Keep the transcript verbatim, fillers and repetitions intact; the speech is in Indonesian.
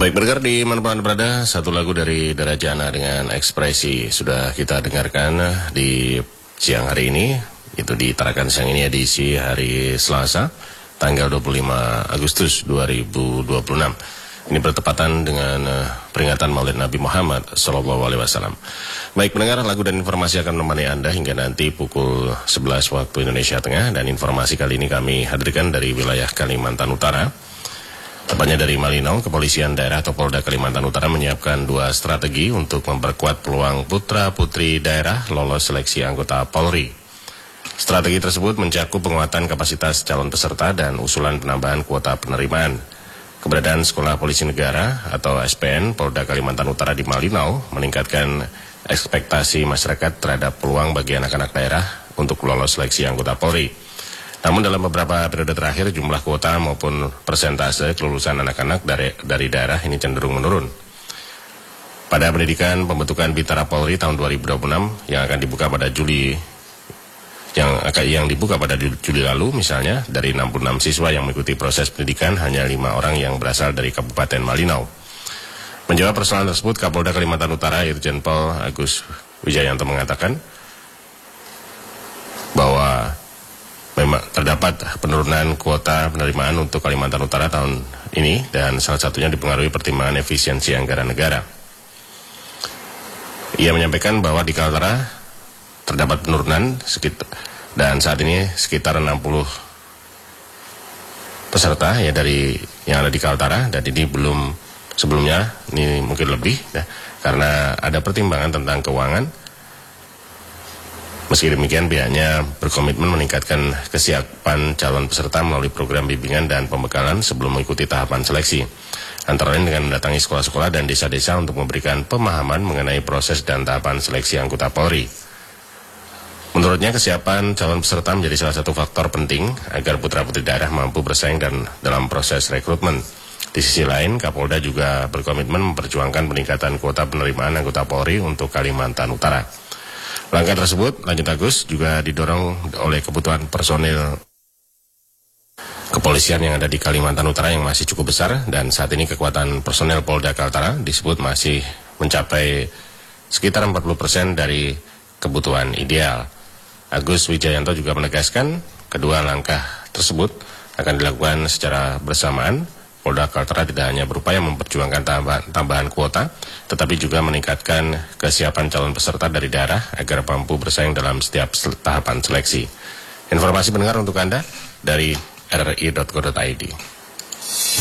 Baik pendengar di mana Anda berada, satu lagu dari Darajana dengan Ekspresi sudah kita dengarkan di siang hari ini. Itu di Tarakan Siang ini edisi hari Selasa, tanggal dua puluh lima Agustus dua ribu dua puluh enam. Ini bertepatan dengan uh, peringatan Maulid Nabi Muhammad Sallallahu Alaihi Wasallam. Baik pendengar, lagu dan informasi akan menemani Anda hingga nanti pukul sebelas waktu Indonesia Tengah. Dan informasi kali ini kami hadirkan dari wilayah Kalimantan Utara. Tepatnya dari Malinau, Kepolisian Daerah atau Polda Kalimantan Utara menyiapkan dua strategi untuk memperkuat peluang putra-putri daerah lolos seleksi anggota Polri. Strategi tersebut mencakup penguatan kapasitas calon peserta dan usulan penambahan kuota penerimaan. Keberadaan Sekolah Polisi Negara atau S P N Polda Kalimantan Utara di Malinau meningkatkan ekspektasi masyarakat terhadap peluang bagi anak-anak daerah untuk lolos seleksi anggota Polri. Namun dalam beberapa periode terakhir jumlah kuota maupun persentase kelulusan anak-anak dari, dari daerah ini cenderung menurun. Pada pendidikan pembentukan Bintara Polri tahun dua ribu dua puluh enam yang akan dibuka pada Juli yang akan yang dibuka pada Juli lalu, misalnya dari enam puluh enam siswa yang mengikuti proses pendidikan hanya lima orang yang berasal dari Kabupaten Malinau. Menjawab persoalan tersebut, Kapolda Kalimantan Utara Irjen Pol Agus Wijayanto mengatakan bahwa memang terdapat penurunan kuota penerimaan untuk Kalimantan Utara tahun ini dan salah satunya dipengaruhi pertimbangan efisiensi anggaran negara. Ia menyampaikan bahwa di Kaltara terdapat penurunan sekitar, dan saat ini sekitar enam puluh peserta ya dari yang ada di Kaltara, dan ini belum sebelumnya, ini mungkin lebih ya, karena ada pertimbangan tentang keuangan. Meski demikian, pihaknya berkomitmen meningkatkan kesiapan calon peserta melalui program bimbingan dan pembekalan sebelum mengikuti tahapan seleksi. Antara lain dengan mendatangi sekolah-sekolah dan desa-desa untuk memberikan pemahaman mengenai proses dan tahapan seleksi anggota Polri. Menurutnya, kesiapan calon peserta menjadi salah satu faktor penting agar putra-putri daerah mampu bersaing dan dalam proses rekrutmen. Di sisi lain, Kapolda juga berkomitmen memperjuangkan peningkatan kuota penerimaan anggota Polri untuk Kalimantan Utara. Langkah tersebut, lanjut Agus, juga didorong oleh kebutuhan personil kepolisian yang ada di Kalimantan Utara yang masih cukup besar, dan saat ini kekuatan personel Polda Kaltara disebut masih mencapai sekitar empat puluh persen dari kebutuhan ideal. Agus Wijayanto juga menegaskan kedua langkah tersebut akan dilakukan secara bersamaan. Polda Kaltara tidak hanya berupaya memperjuangkan tambahan, tambahan kuota, tetapi juga meningkatkan kesiapan calon peserta dari daerah agar mampu bersaing dalam setiap tahapan seleksi. Informasi pendengar untuk Anda dari r r i dot co dot i d.